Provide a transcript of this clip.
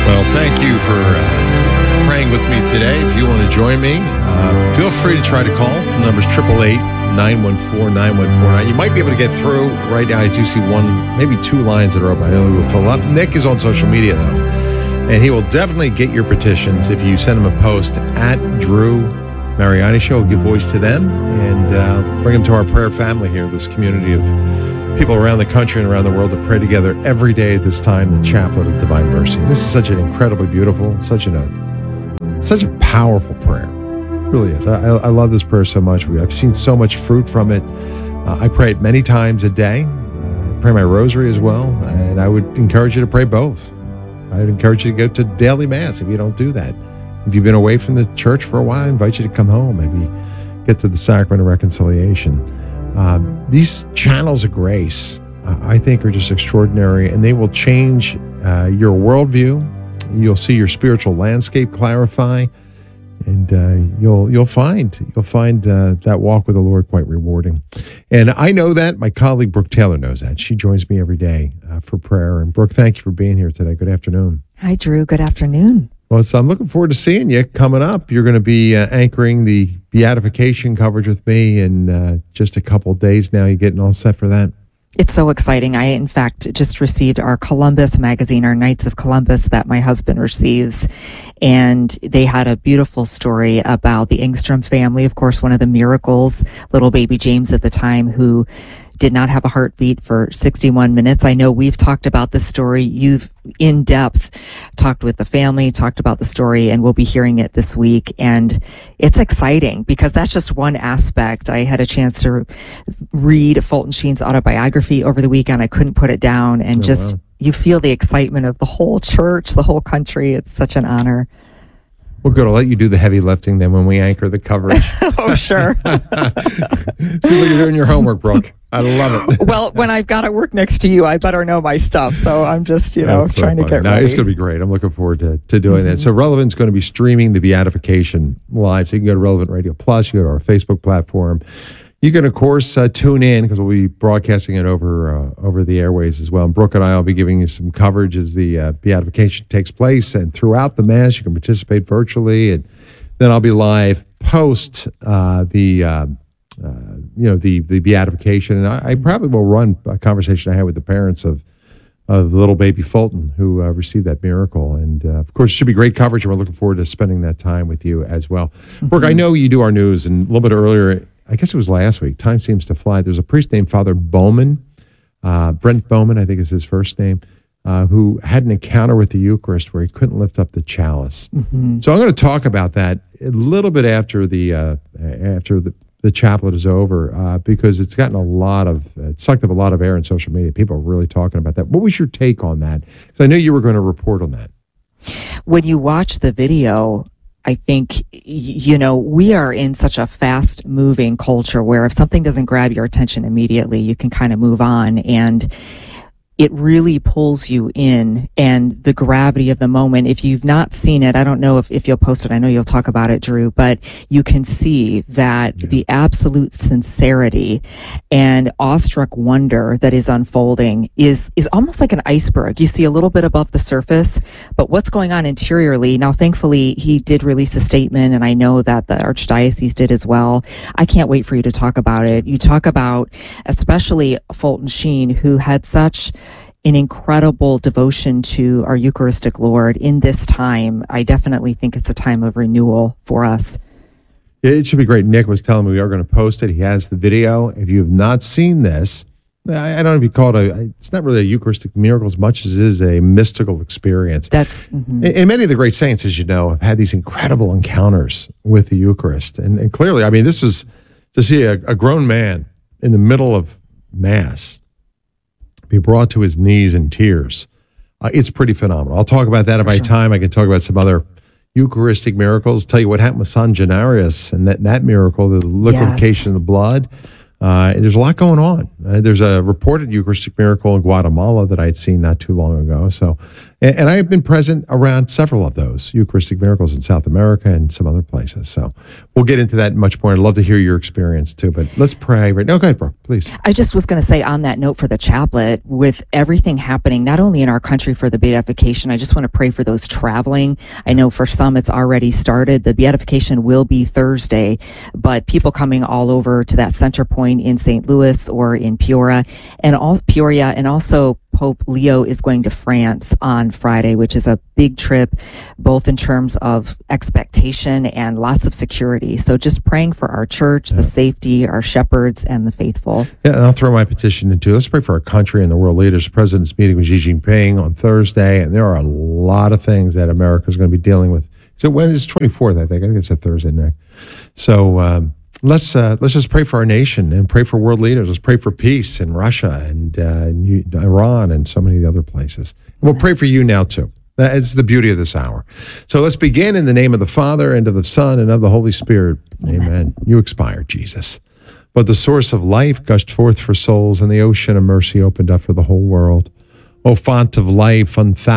Well, thank you for praying with me today. If you want to join me, feel free to try to call. The number's 888-914-9149. You might be able to get through right now. I do see one, maybe two lines that are open. I know we will fill up. Nick is on social media, though, and he will definitely get your petitions if you send him a post at Drew Mariani Show. Give voice to them and bring them to our prayer family here, this community of people around the country and around the world to pray together every day at this time, the Chaplet of Divine Mercy. And this is such an incredibly beautiful, such a powerful prayer. It really is. I love this prayer so much. I've seen so much fruit from it. I pray it many times a day. I pray my rosary as well, and I would encourage you to pray both. I would encourage you to go to daily mass if you don't do that. If you've been away from the church for a while, I invite you to come home, maybe get to the sacrament of reconciliation. These channels of grace, I think, are just extraordinary, and they will change your worldview. You'll see your spiritual landscape clarify, and you'll find that walk with the Lord quite rewarding. And I know that. My colleague Brooke Taylor knows that. She joins me every day for prayer. And Brooke, thank you for being here today. Good afternoon. Hi, Drew. Good afternoon. Well, so I'm looking forward to seeing you coming up. You're going to be anchoring the beatification coverage with me in just a couple of days now. You getting all set for that? It's so exciting. I, in fact, just received our Columbus magazine, our Knights of Columbus, that my husband receives. And they had a beautiful story about the Engstrom family. Of course, one of the miracles, little baby James at the time, who did not have a heartbeat for 61 minutes. I know we've talked about this story. You've in depth talked with the family, talked about the story, and we'll be hearing it this week. And it's exciting because that's just one aspect. I had a chance to read Fulton Sheen's autobiography over the weekend. I couldn't put it down, and you feel the excitement of the whole church, the whole country. It's such an honor. We're going to let you do the heavy lifting then when we anchor the coverage. Oh, sure. Seems like you're doing your homework, Brooke. I love it. Well, when I've got to work next to you, I better know my stuff. So I'm just, trying to get ready. It's going to be great. I'm looking forward to doing that. So Relevant's going to be streaming the beatification live. So you can go to Relevant Radio Plus, you go to our Facebook platform. You can, of course, tune in because we'll be broadcasting it over the airways as well. And Brooke and I will be giving you some coverage as the beatification takes place. And throughout the Mass, you can participate virtually. And then I'll be live post the beatification. And I probably will run a conversation I had with the parents of little baby Fulton who received that miracle. And, of course, it should be great coverage. And we're looking forward to spending that time with you as well. Mm-hmm. Brooke, I know you do our news. And a little bit earlier, I guess it was last week. Time seems to fly. There's a priest named Father Bowman, Brent Bowman, I think is his first name, who had an encounter with the Eucharist where he couldn't lift up the chalice. Mm-hmm. So I'm going to talk about that a little bit after the chaplet is over, because it's gotten it sucked up a lot of air in social media. People are really talking about that. What was your take on that? Because I knew you were going to report on that. When you watch the video, I think, we are in such a fast moving culture where if something doesn't grab your attention immediately, you can kind of move on. And it really pulls you in, and the gravity of the moment. If you've not seen it, I don't know if you'll post it. I know you'll talk about it, Drew, but you can see that the absolute sincerity and awestruck wonder that is unfolding is almost like an iceberg. You see a little bit above the surface, but what's going on interiorly. Now, thankfully, he did release a statement, and I know that the Archdiocese did as well. I can't wait for you to talk about it. You talk about, especially Fulton Sheen, who had such an incredible devotion to our Eucharistic Lord in this time. I definitely think it's a time of renewal for us. It should be great. Nick was telling me we are going to post it. He has the video. If you have not seen this, I don't know if you call it it's not really a Eucharistic miracle as much as it is a mystical experience. And many of the great saints, as you know, have had these incredible encounters with the Eucharist. And clearly, I mean, this was to see a grown man in the middle of Mass be brought to his knees in tears. It's pretty phenomenal. I'll talk about that if I have time. I can talk about some other Eucharistic miracles, tell you what happened with San Gennarius and that miracle, the liquefaction of the blood. There's a lot going on. There's a reported Eucharistic miracle in Guatemala that I had seen not too long ago. So And I have been present around several of those Eucharistic miracles in South America and some other places. So we'll get into that much more. I'd love to hear your experience too, but let's pray right now. Go ahead, bro, please. I just was going to say on that note for the chaplet, with everything happening, not only in our country for the beatification, I just want to pray for those traveling. I know for some it's already started. The beatification will be Thursday, but people coming all over to that center point in St. Louis or in Peoria, and also Pope Leo is going to France on Friday, which is a big trip, both in terms of expectation and lots of security. So just praying for our church, the safety, our shepherds, and the faithful. Yeah, and I'll throw my petition into. Let's pray for our country and the world leaders. The president's meeting with Xi Jinping on Thursday, and there are a lot of things that America is going to be dealing with. So when is 24th? I think it's a Thursday night. So let's just pray for our nation and pray for world leaders. Let's pray for peace in Russia and Iran and so many other places. And we'll pray for you now too. That's the beauty of this hour. So let's begin in the name of the Father and of the Son and of the Holy Spirit. Amen. You expired, Jesus. But the source of life gushed forth for souls, and the ocean of mercy opened up for the whole world. O font of life, unfathomed.